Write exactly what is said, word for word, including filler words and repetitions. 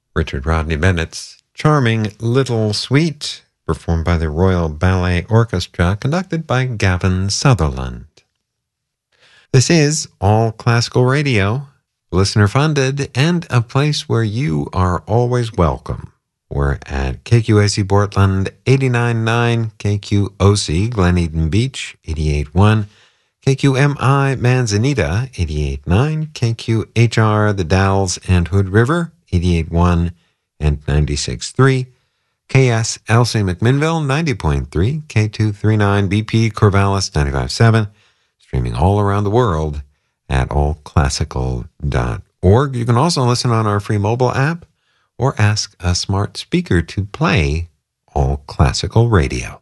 Richard Rodney Bennett's charming Little Sweet, performed by the Royal Ballet Orchestra, conducted by Gavin Sutherland. This is All Classical Radio, listener-funded, and a place where you are always welcome. We're at K Q A C Portland, eighty-nine point nine, K Q O C Glen Eden Beach, eighty-eight point one, K Q M I Manzanita, eighty-eight point nine, K Q H R The Dalles and Hood River, eighty-eight point one and ninety-six point three, K S L C McMinnville, ninety point three, K two thirty-nine B P Corvallis, ninety-five point seven, streaming all around the world at all classical dot org. You can also listen on our free mobile app or ask a smart speaker to play All Classical Radio.